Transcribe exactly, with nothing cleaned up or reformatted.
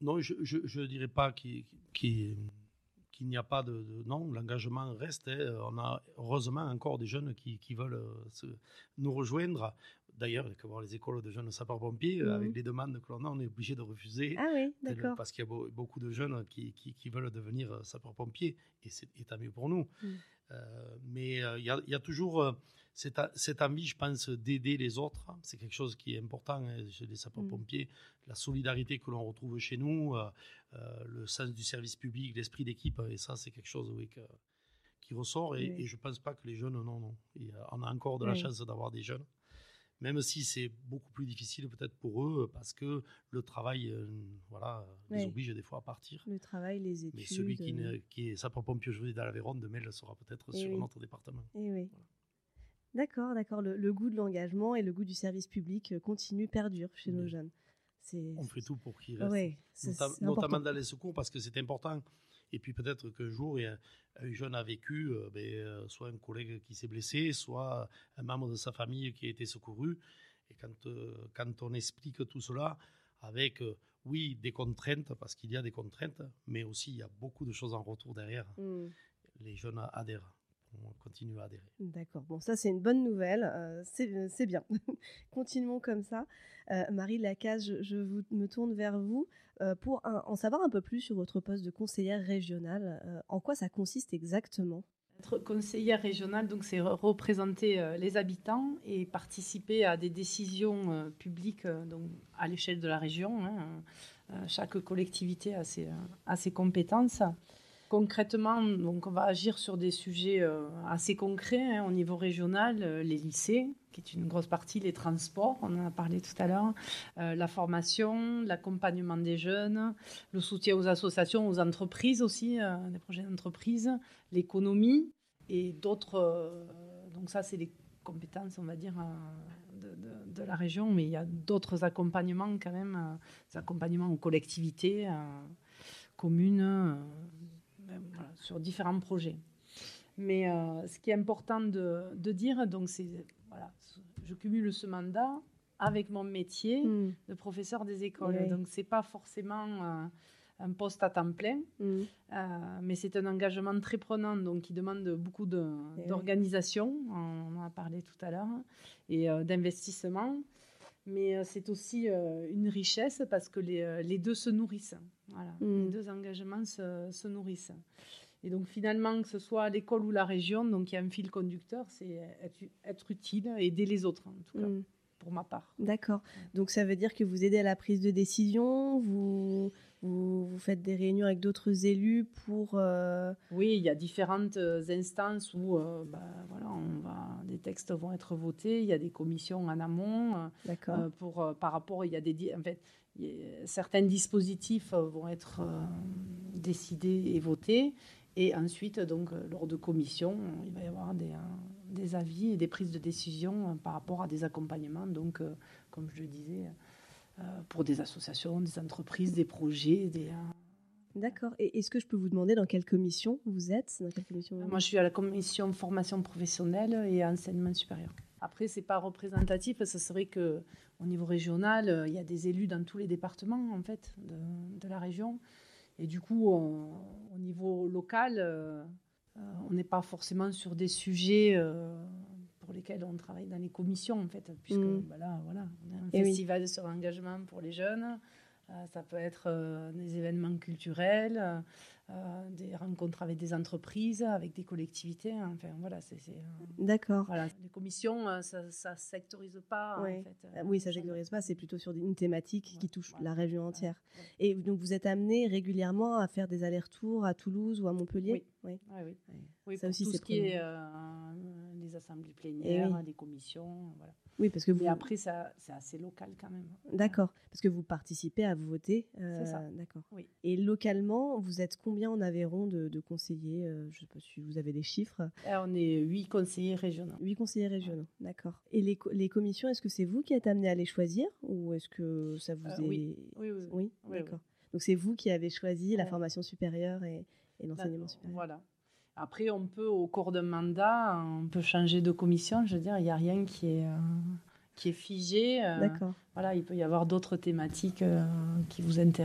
Non, je ne dirais pas qu'il, qu'il, qu'il n'y a pas de, de... Non, l'engagement reste. Hein. On a heureusement encore des jeunes qui, qui veulent se, nous rejoindre. D'ailleurs, il y a qu'à voir les écoles de jeunes sapeurs-pompiers, mmh. avec les demandes que l'on a, on est obligé de refuser. Ah oui, d'accord. Parce qu'il y a beau, beaucoup de jeunes qui, qui, qui veulent devenir sapeurs-pompiers, et, c'est, et tant mieux pour nous. Mmh. Euh, mais euh, il y, y a toujours euh, cette, cette envie, je pense, d'aider les autres. C'est quelque chose qui est important hein, chez les sapeurs-pompiers. Mmh. La solidarité que l'on retrouve chez nous, euh, euh, le sens du service public, l'esprit d'équipe, et ça, c'est quelque chose oui, que, qui ressort. Et, oui. et je ne pense pas que les jeunes, non, non. Et, euh, on a encore de la oui. chance d'avoir des jeunes. Même si c'est beaucoup plus difficile peut-être pour eux, parce que le travail euh, voilà, les oui. oblige des fois à partir. Le travail, les études. Mais celui qui, ne, qui est sapeur-pompier aujourd'hui dans l'Aveyron, demain, le sera peut-être et sur oui. notre département. Et oui. Voilà. D'accord, d'accord. Le, le goût de l'engagement et le goût du service public continue, perdure chez oui. nos jeunes. C'est... On fait tout pour qu'ils restent, ouais, Nota- notamment dans les secours, parce que c'est important. Et puis peut-être qu'un jour, un, un jeune a vécu, euh, ben, euh, soit un collègue qui s'est blessé, soit un membre de sa famille qui a été secouru. Et quand, euh, quand on explique tout cela, avec, euh, oui, des contraintes, parce qu'il y a des contraintes, mais aussi il y a beaucoup de choses en retour derrière, mmh. les jeunes adhèrent. On continue à adhérer. D'accord. Bon, ça, c'est une bonne nouvelle. Euh, c'est, c'est bien. Continuons comme ça. Euh, Marie Lacaze, je, je vous, me tourne vers vous euh, pour un, en savoir un peu plus sur votre poste de conseillère régionale. Euh, en quoi ça consiste exactement ? Être conseillère régionale, donc, c'est représenter euh, les habitants et participer à des décisions euh, publiques euh, donc, à l'échelle de la région. Hein. Euh, chaque collectivité a ses, a ses compétences. Concrètement, donc on va agir sur des sujets euh, assez concrets hein, au niveau régional, euh, les lycées, qui est une grosse partie, les transports, on en a parlé tout à l'heure, euh, la formation, l'accompagnement des jeunes, le soutien aux associations, aux entreprises aussi, euh, des projets d'entreprise, l'économie et d'autres. Euh, donc ça, c'est les compétences, on va dire, euh, de, de, de la région, mais il y a d'autres accompagnements quand même, euh, des accompagnements aux collectivités, euh, communes. Euh, Voilà, sur différents projets. Mais euh, ce qui est important de, de dire, donc c'est, voilà, je cumule ce mandat avec mon métier mmh. de professeur des écoles. Oui. Donc, ce n'est pas forcément euh, un poste à temps plein, mmh. euh, mais c'est un engagement très prenant, donc qui demande beaucoup de, d'organisation, on en a parlé tout à l'heure, et euh, d'investissement. Mais euh, c'est aussi euh, une richesse parce que les, euh, les deux se nourrissent. Voilà. Mmh. Les deux engagements se, se nourrissent. Et donc finalement, que ce soit l'école ou la région, donc il y a un fil conducteur, c'est être, être utile, aider les autres en tout cas, mmh. pour ma part. D'accord. Donc ça veut dire que vous aidez à la prise de décision, vous, vous, vous faites des réunions avec d'autres élus pour... Euh... Oui, il y a différentes instances où euh, bah, voilà, on va, des textes vont être votés, il y a des commissions en amont. D'accord. Euh, pour, euh, par rapport, il y a des... En fait, il y a, certains dispositifs vont être euh, décidés et votés. Et ensuite, donc, lors de commissions, il va y avoir des, euh, des avis et des prises de décision euh, par rapport à des accompagnements, donc, euh, comme je le disais, euh, pour des associations, des entreprises, des projets. Des, euh... D'accord. Et est-ce que je peux vous demander dans quelle commission vous êtes ? Dans quelle commission vous... Moi, je suis à la commission formation professionnelle et enseignement supérieur. Après, ce n'est pas représentatif. Ce serait qu'au niveau régional, il y a des élus dans tous les départements, en fait, de, de la région. Et du coup, on, au niveau local, euh, on n'est pas forcément sur des sujets euh, pour lesquels on travaille dans les commissions, en fait, puisque mmh. bah là, voilà, on a un Et festival oui. sur l'engagement pour les jeunes. Euh, ça peut être euh, des événements culturels, euh, des rencontres avec des entreprises, avec des collectivités. Hein, enfin, voilà, c'est, c'est, euh, D'accord. Voilà, les commissions, euh, ça ne sectorise pas. Ouais. En fait, euh, oui, ça ne sectorise pas. C'est plutôt sur une thématique ouais, qui touche ouais, la région entière. Ouais, ouais. Et donc, vous êtes amené régulièrement à faire des allers-retours à Toulouse ou à Montpellier ? Oui. Oui, oui. oui. oui. oui ça aussi, tout c'est ce qui est euh, les assemblées plénières, oui. les commissions, voilà. Oui, parce que vous... Et après, ça, c'est assez local quand même. D'accord, parce que vous participez à voter. Euh, c'est ça. D'accord. Oui. Et localement, vous êtes combien en Aveyron de, de conseillers euh, Je ne sais pas si vous avez des chiffres. Et on est huit conseillers régionaux. Huit conseillers régionaux, ouais. D'accord. Et les, les commissions, est-ce que c'est vous qui êtes amené à les choisir ou est-ce que ça vous euh, est... Oui, oui, oui. Oui, oui d'accord. Oui. Donc c'est vous qui avez choisi ouais. la formation supérieure et, et l'enseignement d'accord. supérieur. Voilà. Après, on peut, au cours d'un mandat, on peut changer de commission. Je veux dire, il n'y a rien qui est... Euh... qui est figé. Euh, D'accord. Voilà, il peut y avoir d'autres thématiques euh, qui vous intéressent.